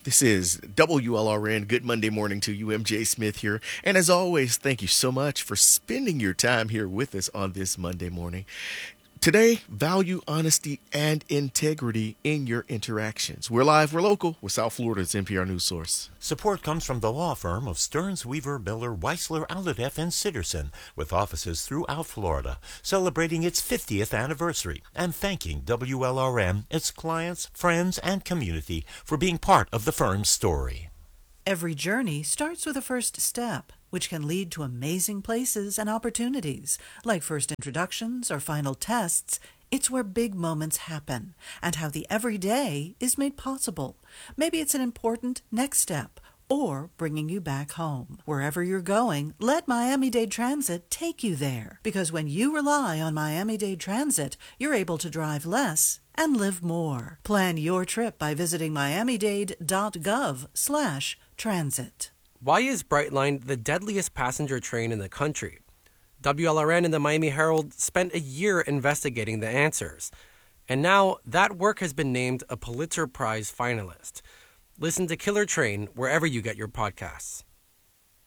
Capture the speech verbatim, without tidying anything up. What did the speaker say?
This is W L R N. Good Monday morning to you. M J Smith here. And as always, thank you so much for spending your time here with us on this Monday morning. Today, value honesty and integrity in your interactions. We're live, we're local. We're South Florida's N P R News Source. Support comes from the law firm of Stearns, Weaver, Miller, Weisler, Allerdef, and Sitterson, with offices throughout Florida, celebrating its fiftieth anniversary and thanking W L R M, its clients, friends, and community for being part of the firm's story. Every journey starts with a first step, which can lead to amazing places and opportunities, like first introductions or final tests. It's where big moments happen, and how the everyday is made possible. Maybe it's an important next step, or bringing you back home. Wherever you're going, let Miami-Dade Transit take you there. Because when you rely on Miami-Dade Transit, you're able to drive less and live more. Plan your trip by visiting miamidade.gov slash transit. Why is Brightline the deadliest passenger train in the country? W L R N and the Miami Herald spent a year investigating the answers. And now that work has been named a Pulitzer Prize finalist. Listen to Killer Train wherever you get your podcasts.